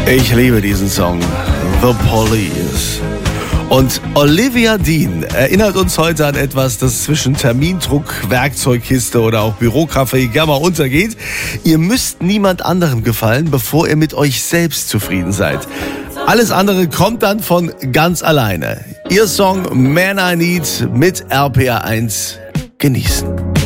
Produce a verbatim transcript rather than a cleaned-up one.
Ich liebe diesen Song, The Police. Und Olivia Dean erinnert uns heute an etwas, das zwischen Termindruck, Werkzeugkiste oder auch Bürocafé gerne mal untergeht. Ihr müsst niemand anderem gefallen, bevor ihr mit euch selbst zufrieden seid. Alles andere kommt dann von ganz alleine. Ihr Song Man I Need mit R P R eins genießen.